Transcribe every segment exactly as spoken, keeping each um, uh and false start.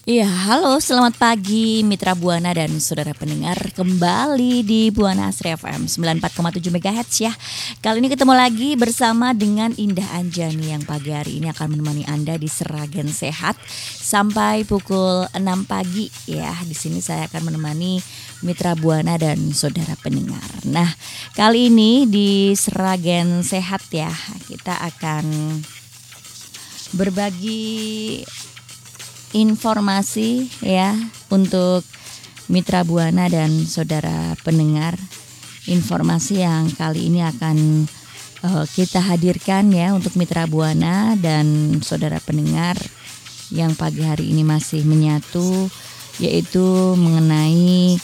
Iya, halo selamat pagi Mitra Buana dan saudara pendengar kembali di Buana Asri F M sembilan puluh empat koma tujuh MHz ya. Kali ini ketemu lagi bersama dengan Indah Anjani yang pagi hari ini akan menemani Anda di Seragen Sehat sampai pukul enam pagi ya. Di sini saya akan menemani Mitra Buana dan saudara pendengar. Nah, kali ini di Seragen Sehat ya, kita akan berbagi informasi ya untuk Mitra Buana dan saudara pendengar. Informasi yang kali ini akan uh, kita hadirkan ya untuk Mitra Buana dan saudara pendengar yang pagi hari ini masih menyatu, yaitu mengenai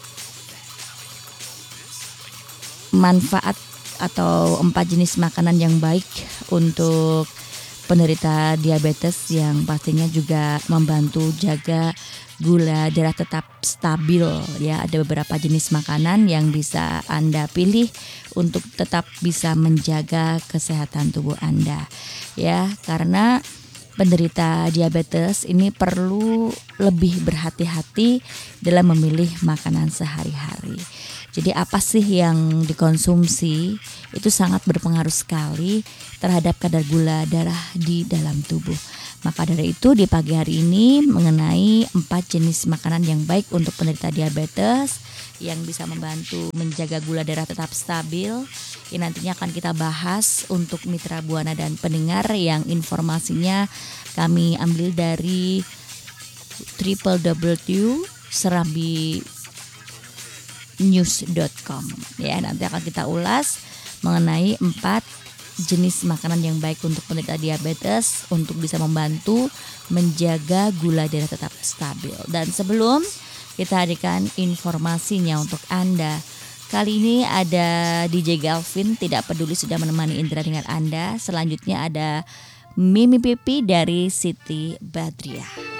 manfaat atau empat jenis makanan yang baik untuk penderita diabetes yang pastinya juga membantu jaga gula darah tetap stabil ya. Ada beberapa jenis makanan yang bisa Anda pilih untuk tetap bisa menjaga kesehatan tubuh Anda ya, karena penderita diabetes ini perlu lebih berhati-hati dalam memilih makanan sehari-hari. Jadi apa sih yang dikonsumsi itu sangat berpengaruh sekali terhadap kadar gula darah di dalam tubuh. Maka dari itu di pagi hari ini mengenai empat jenis makanan yang baik untuk penderita diabetes yang bisa membantu menjaga gula darah tetap stabil. Ini nantinya akan kita bahas untuk Mitra Buana dan pendengar yang informasinya kami ambil dari w w w titik serambi news dot com ya. Nanti akan kita ulas mengenai empat jenis makanan yang baik untuk penderita diabetes untuk bisa membantu menjaga gula darah tetap stabil. Dan sebelum kita hadirkan informasinya untuk Anda, kali ini ada D J Galvin Tidak Peduli sudah menemani indera dengan Anda. Selanjutnya ada Mimi Pipi dari Siti Badriah.